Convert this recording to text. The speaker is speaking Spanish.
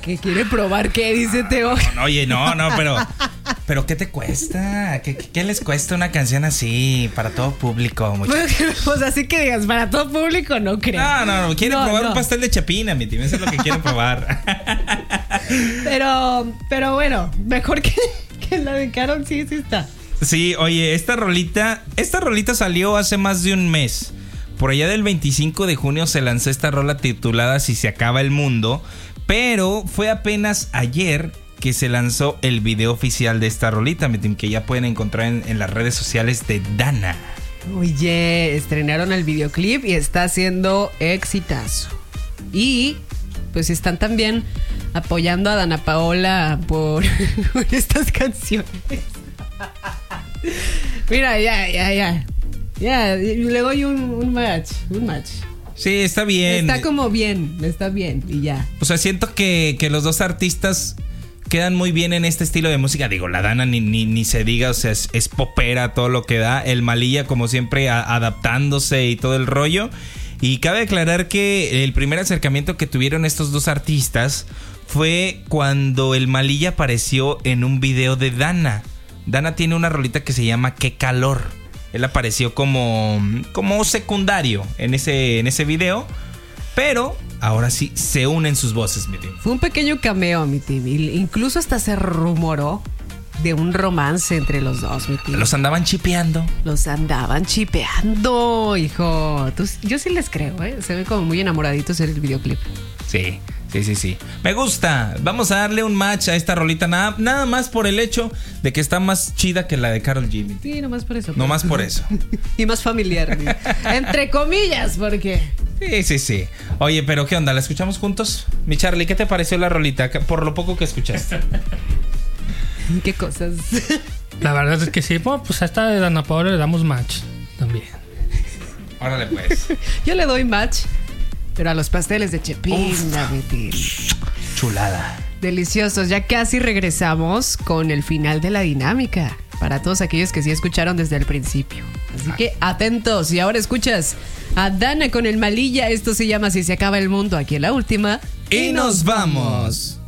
¿Qué quiere probar? ¿Qué dice Teo? No, oye, no, pero ¿qué te cuesta? ¿Qué les cuesta una canción así para todo público, muchachos? Pues así que digas, para todo público no creo. No, quiere probar un pastel de chapina, mi tío, eso es lo que quiere probar. Pero bueno, mejor que la de Karol, sí está. Sí, oye, esta rolita salió hace más de un mes. Por allá del 25 de junio se lanzó esta rola titulada Si se acaba el mundo. Pero fue apenas ayer que se lanzó el video oficial de esta rolita, que ya pueden encontrar en las redes sociales de Dana. Oye, estrenaron el videoclip y está haciendo exitazo. Y pues están también apoyando a Dana Paola por estas canciones. Mira, ya, le doy un match. Sí, está bien. Está bien y ya. O sea, siento que los dos artistas quedan muy bien en este estilo de música. Digo, la Dana ni se diga, o sea, es popera todo lo que da. El Malilla, como siempre, adaptándose y todo el rollo. Y cabe aclarar que el primer acercamiento que tuvieron estos dos artistas fue cuando el Malilla apareció en un video de Dana. Dana tiene una rolita que se llama Qué calor. Él apareció como secundario en ese video. Pero ahora sí se unen sus voces, mi team. Fue un pequeño cameo, mi team. Incluso hasta se rumoró de un romance entre los dos, mi team. Los andaban chipeando, hijo. Yo sí les creo, ¿eh? Se ven como muy enamoraditos en el videoclip. Sí. Me gusta. Vamos a darle un match a esta rolita. Nada más por el hecho de que está más chida que la de Karol G. Sí, nomás por eso. Nomás por eso. Y más familiar. Entre comillas, porque... Sí. Oye, pero ¿qué onda? ¿La escuchamos juntos? Mi Charlie, ¿qué te pareció la rolita? Por lo poco que escuchaste. ¿Qué cosas? La verdad es que sí. Bueno, pues a esta de Dana Paola le damos match también. Órale, pues. Yo le doy match, pero a los pasteles de Chepinda, mi team. Chulada. Deliciosos. Ya casi regresamos con el final de la dinámica. Para todos aquellos que sí escucharon desde el principio. Así que atentos. Y ahora escuchas a Dana con el Malilla. Esto se llama Si se acaba el mundo. Aquí en La Última. Y nos vamos.